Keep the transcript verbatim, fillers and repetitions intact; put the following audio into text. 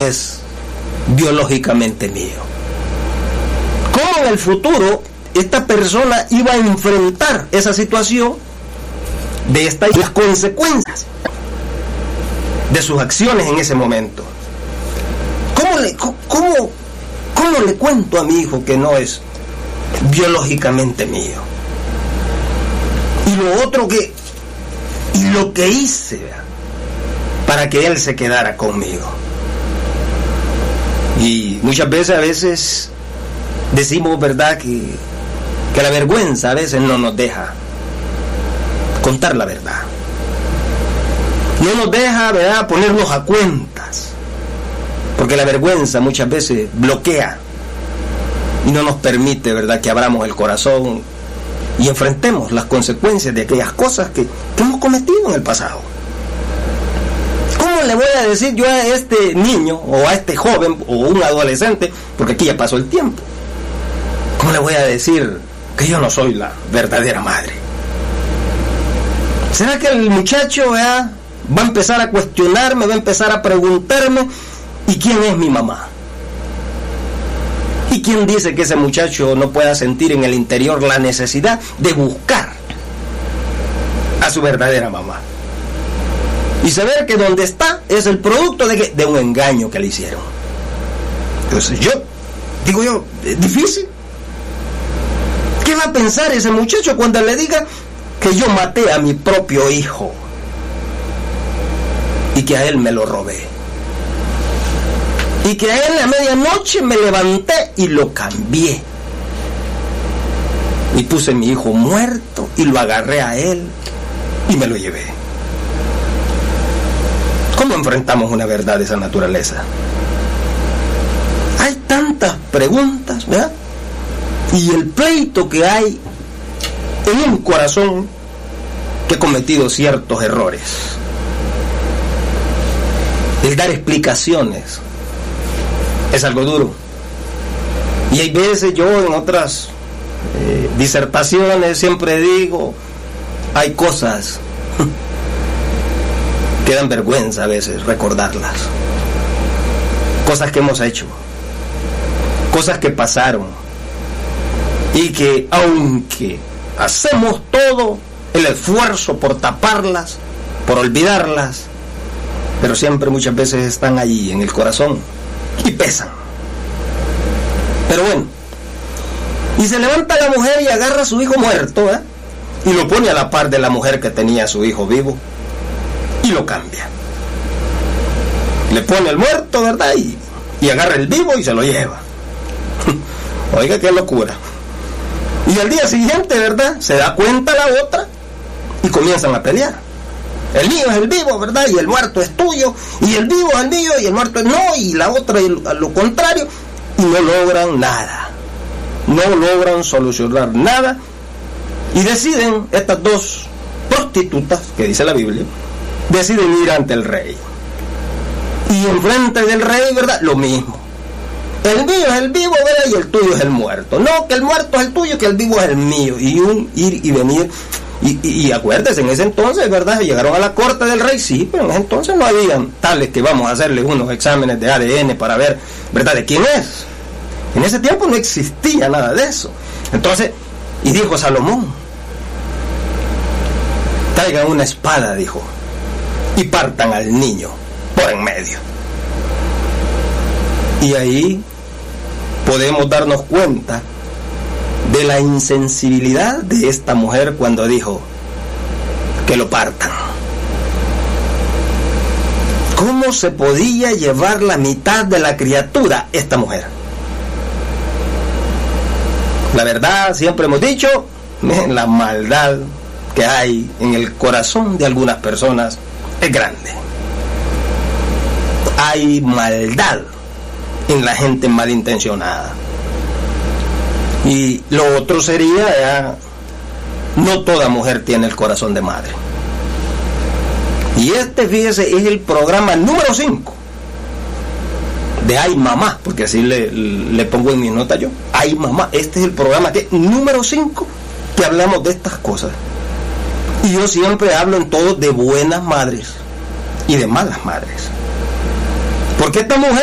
es biológicamente mío. ¿Cómo en el futuro esta persona iba a enfrentar esa situación de estas las consecuencias de sus acciones en ese momento? ¿Cómo le, cómo, cómo le cuento a mi hijo que no es biológicamente mío? Y lo otro que, y lo que hice para que él se quedara conmigo. Y muchas veces, a veces decimos, ¿verdad?, que, que la vergüenza a veces no nos deja contar la verdad. No nos deja, ¿verdad?, ponernos a cuentas. Porque la vergüenza muchas veces bloquea y no nos permite, ¿verdad?, que abramos el corazón y enfrentemos las consecuencias de aquellas cosas que, que hemos cometido en el pasado. ¿Cómo le voy a decir yo a este niño o a este joven o un adolescente, porque aquí ya pasó el tiempo, cómo le voy a decir que yo no soy la verdadera madre? ¿Será que el muchacho, ¿verdad?, va a empezar a cuestionarme, va a empezar a preguntarme, ¿y quién es mi mamá? ¿Y quién dice que ese muchacho no pueda sentir en el interior la necesidad de buscar a su verdadera mamá? Y saber que donde está es el producto de, de un engaño que le hicieron. Entonces yo, digo yo, es difícil. ¿Qué va a pensar ese muchacho cuando le diga que yo maté a mi propio hijo y que a él me lo robé? Y que a él a medianoche me levanté y lo cambié. Y puse a mi hijo muerto y lo agarré a él y me lo llevé. ¿Cómo enfrentamos una verdad de esa naturaleza? Hay tantas preguntas, ¿verdad? Y el pleito que hay en un corazón que ha cometido ciertos errores. El dar explicaciones es algo duro. Y hay veces yo en otras eh, disertaciones siempre digo, hay cosas que dan vergüenza a veces recordarlas. Cosas que hemos hecho, cosas que pasaron, y que aunque hacemos todo el esfuerzo por taparlas, por olvidarlas, pero siempre muchas veces están allí en el corazón y pesan. Pero bueno, y se levanta la mujer y agarra a su hijo muerto, ¿eh?, y lo pone a la par de la mujer que tenía a su hijo vivo y lo cambia. Le pone el muerto, ¿verdad?, y, y agarra el vivo y se lo lleva. Oiga, qué locura. Y al día siguiente, ¿verdad?, se da cuenta la otra y comienzan a pelear. El mío es el vivo, ¿verdad?, y el muerto es tuyo, y el vivo es el mío y el muerto es no, y la otra es lo contrario, y no logran nada, no logran solucionar nada, y deciden, estas dos prostitutas, que dice la Biblia, deciden ir ante el rey, y enfrente del rey, ¿verdad?, lo mismo. El mío es el vivo, ¿verdad?, y el tuyo es el muerto. No, que el muerto es el tuyo, que el vivo es el mío. Y un ir y venir. Y, y, y acuérdense, en ese entonces, ¿verdad?, llegaron a la corte del rey, sí, pero en ese entonces no habían tales que vamos a hacerle unos exámenes de A D N para ver, ¿verdad?, de quién es. En ese tiempo no existía nada de eso. Entonces, y dijo Salomón, traigan una espada, dijo, y partan al niño por en medio. Y ahí podemos darnos cuenta de la insensibilidad de esta mujer cuando dijo que lo partan. ¿Cómo se podía llevar la mitad de la criatura esta mujer? La verdad, siempre hemos dicho, la maldad que hay en el corazón de algunas personas es grande. Hay maldad en la gente malintencionada. Y lo otro sería, ya, no toda mujer tiene el corazón de madre. Y este, fíjese, es el programa número cinco de Ay Mamá, porque así le, le pongo en mi nota yo. Ay Mamá, este es el programa que, número cinco que hablamos de estas cosas. Y yo siempre hablo en todo de buenas madres y de malas madres. Porque esta mujer